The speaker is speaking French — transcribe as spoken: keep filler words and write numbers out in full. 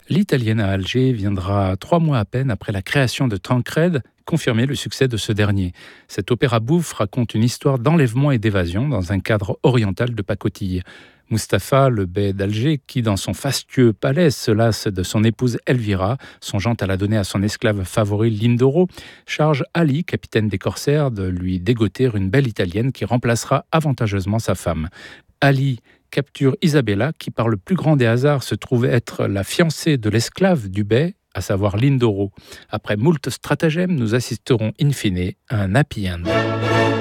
L'Italienne à Alger viendra trois mois à peine après la création de Tancred confirmer le succès de ce dernier. Cet opéra bouffe raconte une histoire d'enlèvement et d'évasion dans un cadre oriental de pacotille. Mustapha, le bey d'Alger, qui dans son fastueux palais se lasse de son épouse Elvira, songeant à la donner à son esclave favori Lindoro, charge Ali, capitaine des corsaires, de lui dégoter une belle italienne qui remplacera avantageusement sa femme. Ali capture Isabella, qui par le plus grand des hasards se trouve être la fiancée de l'esclave du bey, à savoir Lindoro. Après moult stratagèmes, nous assisterons in fine à un happy end.